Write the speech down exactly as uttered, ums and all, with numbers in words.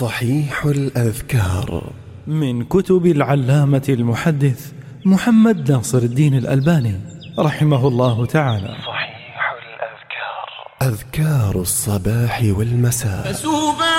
صحيح الأذكار من كتب العلامة المحدث محمد ناصر الدين الألباني رحمه الله تعالى. صحيح الأذكار، أذكار الصباح والمساء.